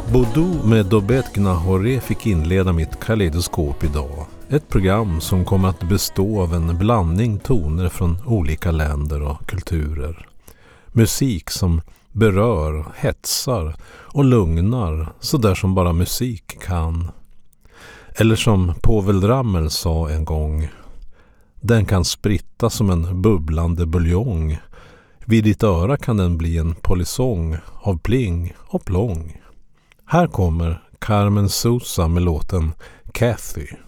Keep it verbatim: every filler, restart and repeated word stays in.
Boudou med Dobet Gnahoré fick inleda mitt kaleidoskop idag. Ett program som kommer att bestå av en blandning toner från olika länder och kulturer. Musik som berör, hetsar och lugnar så där som bara musik kan. Eller som Povel Ramel sa en gång: den kan spritta som en bubblande buljong. Vid ditt öra kan den bli en polisong av pling och plång. Här kommer Carmen Sousa med låten Kathy.